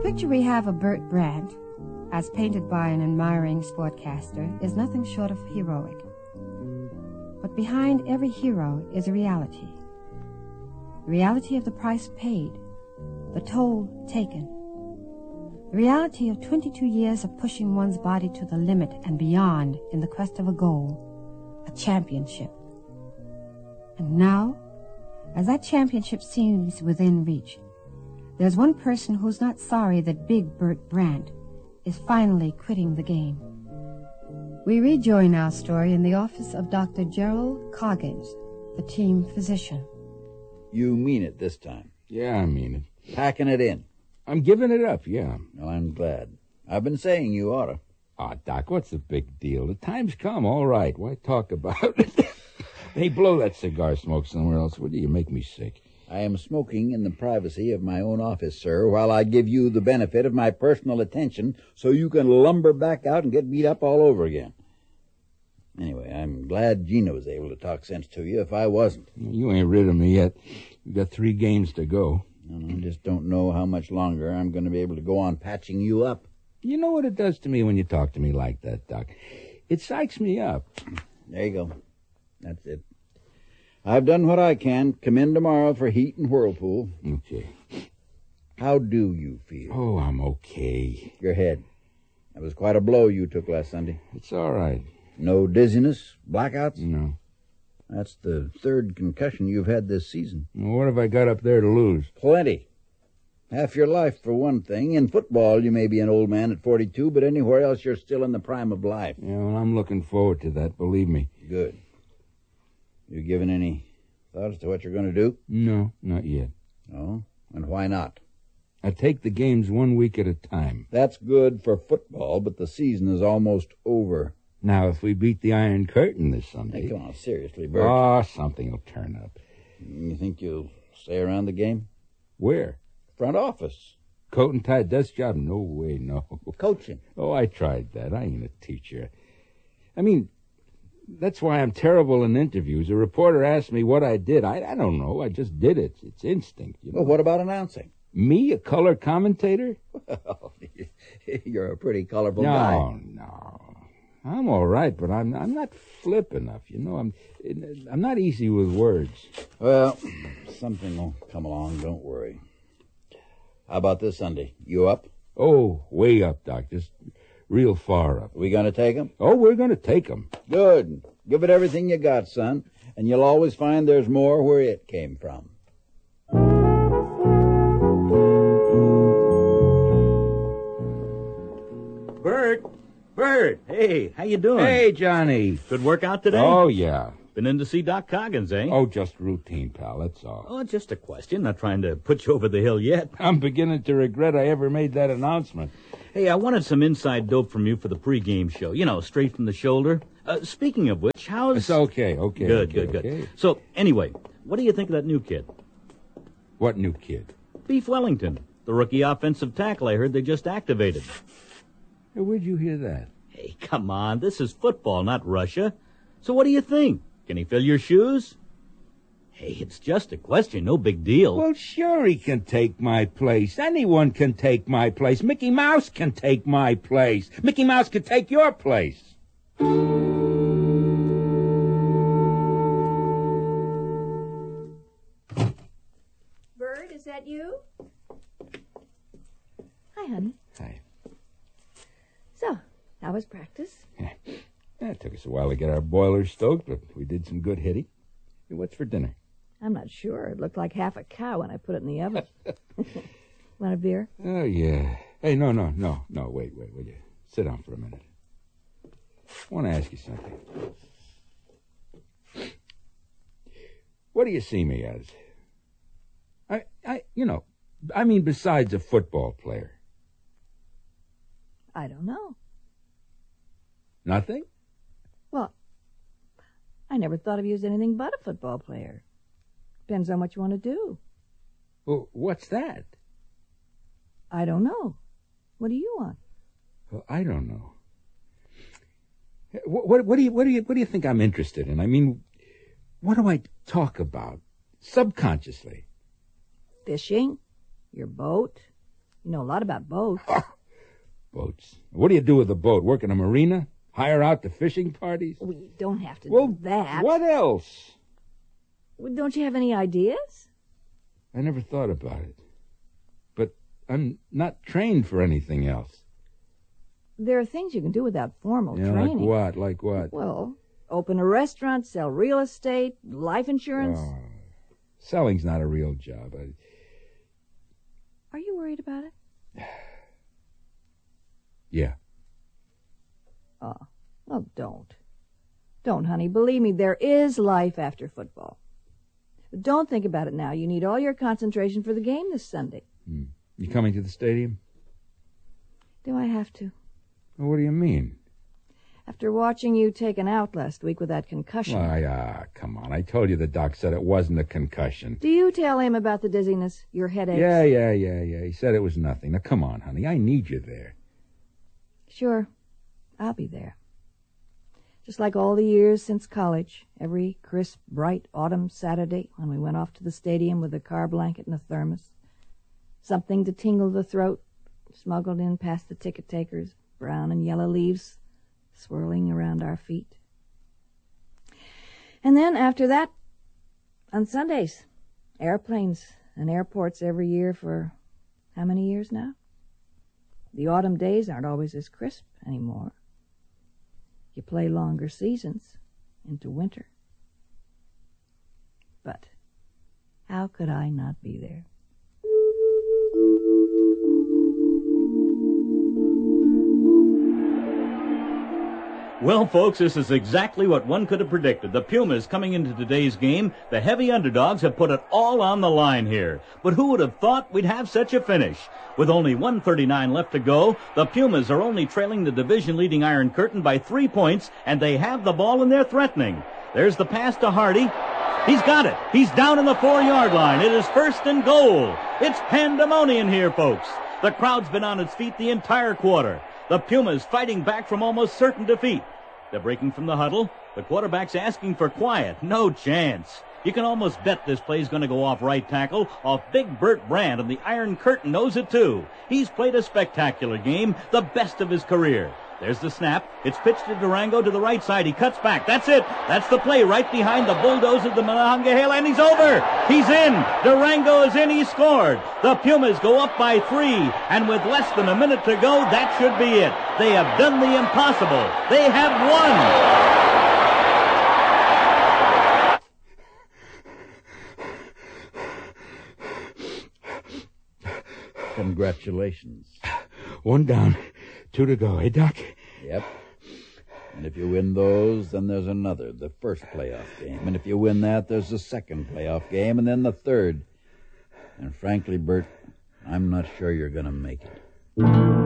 picture we have of Bert Brandt, as painted by an admiring sportcaster, is nothing short of heroic. But behind every hero is a reality. The reality of the price paid, the toll taken. The reality of 22 years of pushing one's body to the limit and beyond in the quest of a goal, a championship. And now, as that championship seems within reach, there's one person who's not sorry that Big Bert Brandt is finally quitting the game. We rejoin our story in the office of Dr. Gerald Coggins, the team physician. You mean it this time? Yeah, I mean it. Packing it in? I'm giving it up, yeah. Well, I'm glad. I've been saying you oughta. Ah, Doc, what's the big deal? The time's come, all right. Why talk about it? Hey, blow that cigar smoke somewhere else, would you? You make me sick. I am smoking in the privacy of my own office, sir, while I give you the benefit of my personal attention so you can lumber back out and get beat up all over again. Anyway, I'm glad Gina was able to talk sense to you if I wasn't. You ain't rid of me yet. We've got 3 games to go. I just don't know how much longer I'm going to be able to go on patching you up. You know what it does to me when you talk to me like that, Doc? It psychs me up. There you go. That's it. I've done what I can. Come in tomorrow for heat and whirlpool. Okay. How do you feel? Oh, I'm okay. Your head. That was quite a blow you took last Sunday. It's all right. No dizziness? Blackouts? No. That's the 3rd concussion you've had this season. Well, what have I got up there to lose? Plenty. Half your life, for one thing. In football, you may be an old man at 42, but anywhere else you're still in the prime of life. Yeah, well, I'm looking forward to that, believe me. Good. You given any thought as to what you're going to do? No, not yet. Oh? And why not? I take the games 1 week at a time. That's good for football, but the season is almost over. Now, if we beat the Iron Curtain this Sunday... Hey, come on, seriously, Bert. Oh, something will turn up. You think you'll stay around the game? Where? Front office. Coat and tie desk job? No way, no. Coaching. Oh, I tried that. I ain't a teacher. I mean, that's why I'm terrible in interviews. A reporter asked me what I did. I don't know. I just did it. It's instinct, you know. Well, what about announcing? Me, a color commentator? Well, you're a pretty colorful guy. No. I'm all right, but I'm not flip enough, you know. I'm not easy with words. Well, something will come along, don't worry. How about this Sunday? You up? Oh, way up, Doc. Just real far up. We going to take 'em? Oh, we're going to take 'em. Good. Give it everything you got, son, and you'll always find there's more where it came from. Bert, hey, how you doing? Hey, Johnny. Good workout today? Oh, yeah. Been in to see Doc Coggins, eh? Oh, just routine, pal, that's all. Oh, just a question. Not trying to put you over the hill yet. I'm beginning to regret I ever made that announcement. Hey, I wanted some inside dope from you for the pregame show. You know, straight from the shoulder. Speaking of which, how's... It's okay. Good. So, anyway, what do you think of that new kid? What new kid? Beef Wellington, the rookie offensive tackle I heard they just activated. Hey, where'd you hear that? Hey, come on. This is football, not Russia. So what do you think? Can he fill your shoes? Hey, it's just a question. No big deal. Well, sure he can take my place. Anyone can take my place. Mickey Mouse can take my place. Mickey Mouse can take your place. Bert, is that you? Hi, honey. Hi. So, how was practice? It took us a while to get our boilers stoked, but we did some good hitting. Hey, what's for dinner? I'm not sure. It looked like half a cow when I put it in the oven. Want a beer? Oh, yeah. Hey, no, wait, will you? Sit down for a minute. I want to ask you something. What do you see me as? I mean, besides a football player. I don't know. Nothing? Well, I never thought of you as anything but a football player. Depends on what you want to do. Well, what's that? I don't know. What do you want? Well, I don't know. What do you think I'm interested in? I mean, what do I talk about subconsciously? Fishing? Your boat? You know a lot about boats. Boats. What do you do with a boat? Work in a marina? Hire out to fishing parties? We don't have to do that. What else? Well, don't you have any ideas? I never thought about it. But I'm not trained for anything else. There are things you can do without formal training. Like what? Like what? Well, open a restaurant, sell real estate, life insurance. Oh, selling's not a real job. Are you worried about it? Yeah. Oh, don't. Don't, honey. Believe me, there is life after football. But don't think about it now. You need all your concentration for the game this Sunday. You coming to the stadium? Do I have to? Well, what do you mean? After watching you taken out last week with that concussion. Come on. I told you the doc said it wasn't a concussion. Do you tell him about the dizziness, your headaches? Yeah. He said it was nothing. Now, come on, honey. I need you there. Sure. I'll be there. Just like all the years since college, every crisp, bright autumn Saturday when we went off to the stadium with a car blanket and a thermos. Something to tingle the throat, smuggled in past the ticket takers, brown and yellow leaves swirling around our feet. And then after that, on Sundays, airplanes and airports every year for how many years now? The autumn days aren't always as crisp anymore. You play longer seasons into winter. But how could I not be there? Well, folks, this is exactly what one could have predicted. The Pumas coming into today's game, the heavy underdogs have put it all on the line here. But who would have thought we'd have such a finish? With only 1:39 left to go, the Pumas are only trailing the division-leading Iron Curtain by 3 points, and they have the ball and they're threatening. There's the pass to Hardy. He's got it. He's down in the 4-yard line. It is 1st and goal. It's pandemonium here, folks. The crowd's been on its feet the entire quarter. The Pumas fighting back from almost certain defeat. They're breaking from the huddle. The quarterback's asking for quiet. No chance. You can almost bet this play's going to go off right tackle, off Big Bert Brand, and the Iron Curtain knows it too. He's played a spectacular game, the best of his career. There's the snap. It's pitched to Durango to the right side. He cuts back. That's it. That's the play right behind the bulldoze of the Monongahela, and he's over. He's in. Durango is in. He scored. The Pumas go up by 3, and with less than a minute to go, that should be it. They have done the impossible. They have won. Congratulations. 1 down, 2 to go. Hey, Doc? Yep. And if you win those, then there's another, the first playoff game. And if you win that, there's the second playoff game, and then the third. And frankly, Bert, I'm not sure you're going to make it.